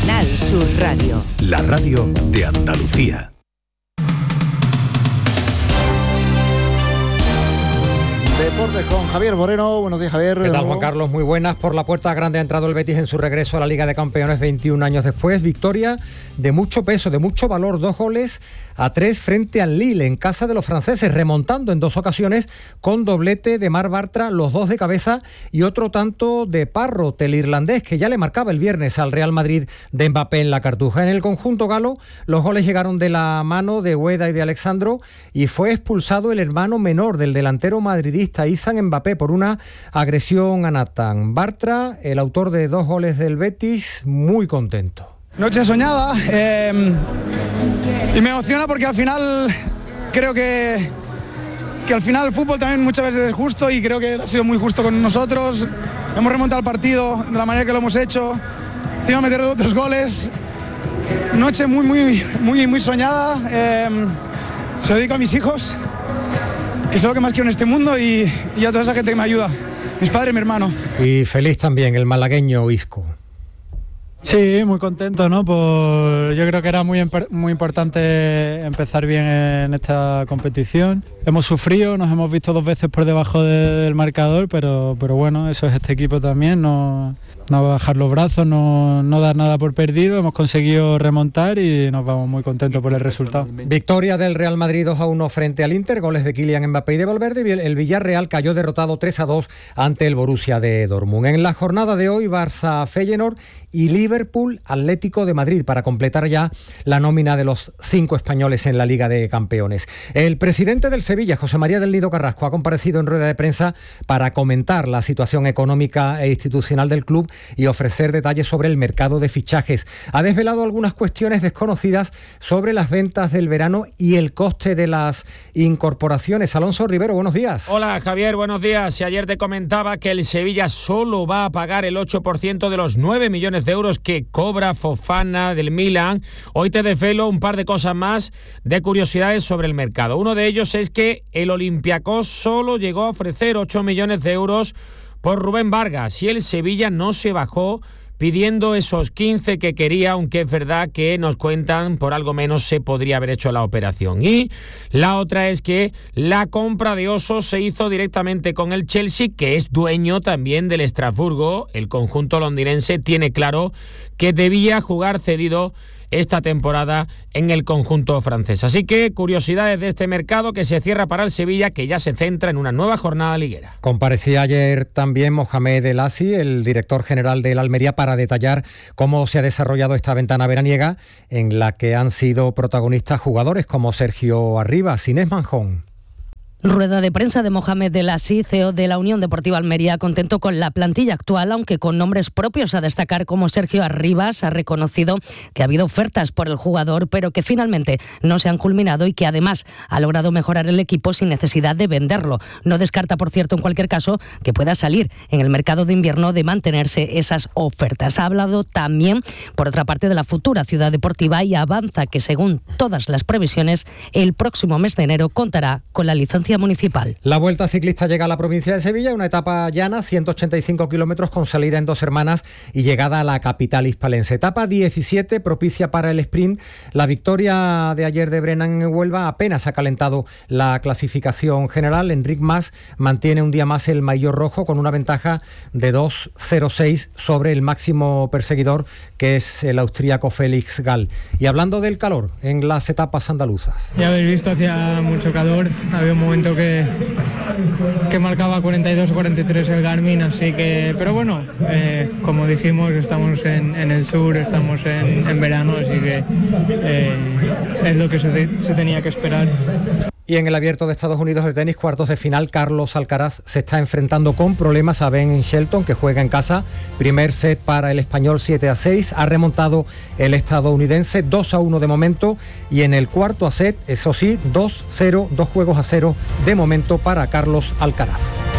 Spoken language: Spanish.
Canal Sur Radio. La radio de Andalucía. Deportes con Javier Moreno. Buenos días, Javier. ¿Qué tal, Juan Carlos? Muy buenas. Por la puerta grande ha entrado el Betis en su regreso a la Liga de Campeones 21 años después. Victoria de mucho peso, de mucho valor. 2-3 frente al Lille en casa de los franceses, remontando en 2 ocasiones con doblete de Marc Bartra, los 2 de cabeza y otro tanto de Parrot, el irlandés, que ya le marcaba el viernes al Real Madrid de Mbappé en la Cartuja. En el conjunto galo, los goles llegaron de la mano de Ueda y de Alexandro y fue expulsado el hermano menor del delantero madridista, Izan Mbappé, por una agresión a Nathan. Bartra, el autor de 2 goles del Betis, muy contento. Noche soñada y me emociona porque al final creo que al final el fútbol también muchas veces es justo y creo que ha sido muy justo con nosotros. Hemos remontado el partido de la manera que lo hemos hecho, encima meter 2 goles. Noche muy soñada. Se lo dedico a mis hijos, que son lo que más quiero en este mundo, y a toda esa gente que me ayuda, mis padres y mi hermano. Y feliz también el malagueño Isco. Sí, muy contento, ¿no? Yo creo que era muy importante empezar bien en esta competición. Hemos sufrido, nos hemos visto 2 veces por debajo del marcador, pero bueno, eso es este equipo también, no bajar los brazos, no dar nada por perdido. Hemos conseguido remontar y nos vamos muy contentos por el resultado. Victoria del Real Madrid 2-1 frente al Inter, goles de Kylian Mbappé y de Valverde. El Villarreal cayó derrotado 3-2 ante el Borussia de Dortmund. En la jornada de hoy, Barça-Feyenoord y Liverpool Atlético de Madrid para completar ya la nómina de los 5 españoles en la Liga de Campeones. El presidente del Sevilla, José María del Nido Carrasco, ha comparecido en rueda de prensa para comentar la situación económica e institucional del club y ofrecer detalles sobre el mercado de fichajes. Ha desvelado algunas cuestiones desconocidas sobre las ventas del verano y el coste de las incorporaciones. Alonso Rivero, buenos días. Hola, Javier, buenos días. Si ayer te comentaba que el Sevilla solo va a pagar el 8% de los 9 millones de euros que cobra Fofana del Milan, hoy te desvelo un par de cosas más de curiosidades sobre el mercado. Uno de ellos es que el Olympiacos solo llegó a ofrecer 8 millones de euros por Rubén Vargas y el Sevilla no se bajó pidiendo esos 15 que quería, aunque es verdad que nos cuentan por algo menos se podría haber hecho la operación. Y la otra es que la compra de Oso se hizo directamente con el Chelsea, que es dueño también del Estrasburgo. El conjunto londinense tiene claro que debía jugar cedido esta temporada en el conjunto francés. Así que curiosidades de este mercado que se cierra para el Sevilla, que ya se centra en una nueva jornada liguera. Comparecía ayer también Mohamed El Assi, el director general del Almería, para detallar cómo se ha desarrollado esta ventana veraniega en la que han sido protagonistas jugadores como Sergio Arribas, Inés Manjón. Rueda de prensa de Mohamed El Assi, CEO de la Unión Deportiva Almería, contento con la plantilla actual, aunque con nombres propios a destacar como Sergio Arribas. Ha reconocido que ha habido ofertas por el jugador, pero que finalmente no se han culminado y que además ha logrado mejorar el equipo sin necesidad de venderlo. No descarta, por cierto, en cualquier caso, que pueda salir en el mercado de invierno de mantenerse esas ofertas. Ha hablado también, por otra parte, de la futura ciudad deportiva y avanza que, según todas las previsiones, el próximo mes de enero contará con la licencia municipal. La Vuelta Ciclista llega a la provincia de Sevilla, una etapa llana, 185 kilómetros con salida en Dos Hermanas y llegada a la capital hispalense. Etapa 17, propicia para el sprint. La victoria de ayer de Brennan en Huelva apenas ha calentado la clasificación general. Enric Mas mantiene un día más el maillot rojo con una ventaja de 2.06 sobre el máximo perseguidor, que es el austríaco Félix Gall. Y hablando del calor en las etapas andaluzas. Ya habéis visto, hacía mucho calor, había un momento que marcaba 42 o 43 el Garmin, así que, pero bueno, como dijimos, estamos en el sur, estamos en verano, así que es lo que se tenía que esperar. Y en el Abierto de Estados Unidos de tenis, cuartos de final, Carlos Alcaraz se está enfrentando con problemas a Ben Shelton, que juega en casa. Primer set para el español 7-6. Ha remontado el estadounidense 2-1 de momento. Y en el cuarto set, eso sí, 2-0, 2 juegos a 0 de momento para Carlos Alcaraz.